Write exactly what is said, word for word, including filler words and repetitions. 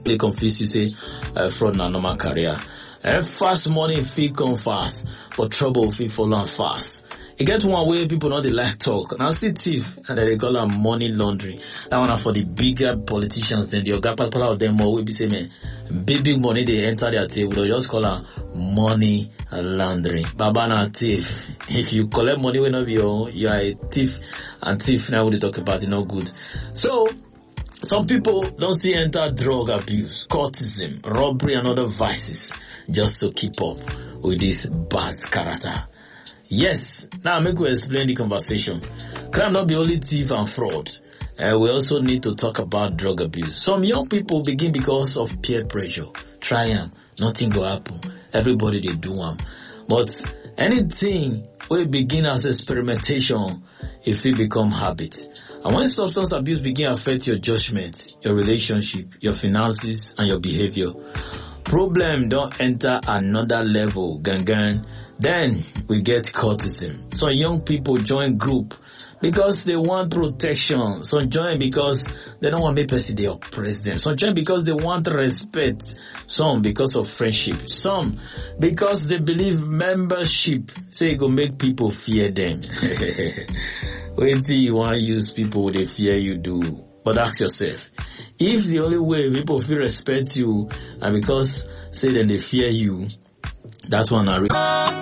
they confuse you, say, uh, fraud na normal career. Uh, fast money fit come fast, but trouble fit follow fast. You get one way people know they like talk. Now see thief, and they call them money laundering. That one are for the bigger politicians. Then the other part of them will be saying, man, big big money they enter their table. They just call them money laundering. Baba na thief. If you collect money when you are you are a thief, and thief now we talk about it no good. So some people don't see enter drug abuse, cultism, robbery, and other vices just to keep up with this bad character. Yes, now I'm going to explain the conversation. Crime not be only thief and fraud. Uh, we also need to talk about drug abuse. Some young people begin because of peer pressure. Try them, nothing go happen. Everybody they do them. But anything will begin as experimentation if it become habit. And when substance abuse begin affect your judgment, your relationship, your finances, and your behavior, problem don't enter another level, gang gang. Then we get cultism. Some young people join group because they want protection. Some join because they don't want to be person they oppress them. Some join because they want respect. Some because of friendship. Some because they believe membership so it go make people fear them. Wait till you want to use people they fear you do. But ask yourself, if the only way people feel respect you and because say then they fear you, that's one I